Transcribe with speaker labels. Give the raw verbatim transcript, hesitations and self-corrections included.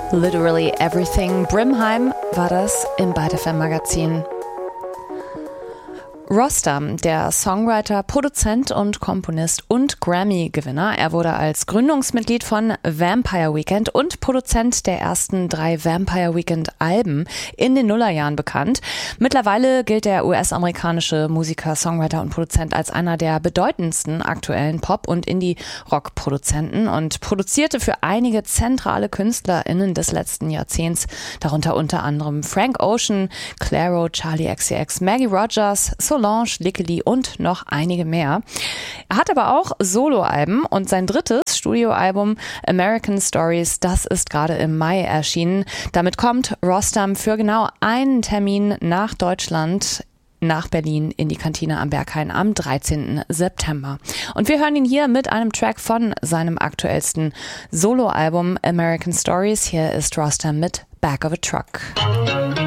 Speaker 1: Literally Everything. Brimheim war das im Byte F M Magazin. Rostam, der Songwriter, Produzent und Komponist und Grammy-Gewinner. Er wurde als Gründungsmitglied von Vampire Weekend und Produzent der ersten drei Vampire Weekend-Alben in den Nullerjahren bekannt. Mittlerweile gilt der U S-amerikanische Musiker, Songwriter und Produzent als einer der bedeutendsten aktuellen Pop- und Indie-Rock-Produzenten und produzierte für einige zentrale KünstlerInnen des letzten Jahrzehnts, darunter unter anderem Frank Ocean, Clairo, Charli X C X, Maggie Rogers, Solange, Lickely und noch einige mehr. Er hat aber auch Soloalben und sein drittes Studioalbum American Stories, das ist gerade im Mai erschienen. Damit kommt Rostam für genau einen Termin nach Deutschland, nach Berlin in die Kantine am Berghain am dreizehnten September. Und wir hören ihn hier mit einem Track von seinem aktuellsten Soloalbum American Stories. Hier ist Rostam mit Back of a Truck.